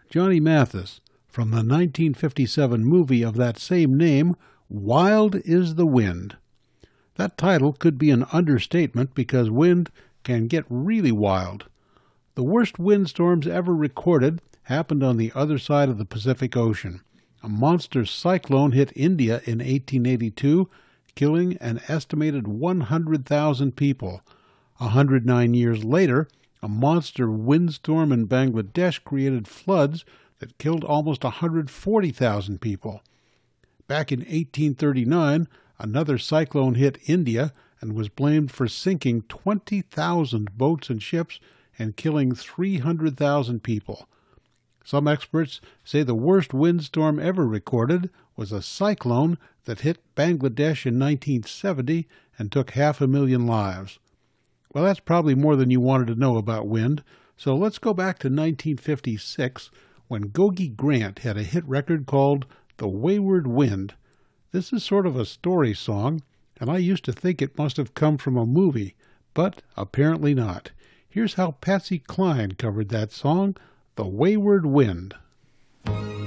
Johnny Mathis, from the 1957 movie of that same name, Wild is the Wind. That title could be an understatement because wind can get really wild. The worst windstorms ever recorded happened on the other side of the Pacific Ocean. A monster cyclone hit India in 1882, killing an estimated 100,000 people. 109 years later, a monster windstorm in Bangladesh created floods that killed almost 140,000 people. Back in 1839, another cyclone hit India and was blamed for sinking 20,000 boats and ships and killing 300,000 people. Some experts say the worst windstorm ever recorded was a cyclone that hit Bangladesh in 1970 and took 500,000 lives. Well, that's probably more than you wanted to know about wind, so let's go back to 1956 when Gogi Grant had a hit record called The Wayward Wind. This is sort of a story song, and I used to think it must have come from a movie, but apparently not. Here's how Patsy Cline covered that song, The Wayward Wind.